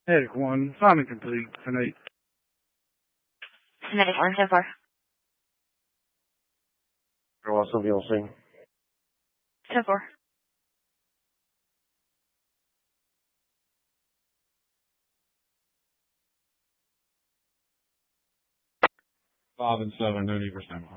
Headache 1, assignment complete. Tonight. Medic 1 so far. What's the VLC? So far. Five and 7, no need for standby.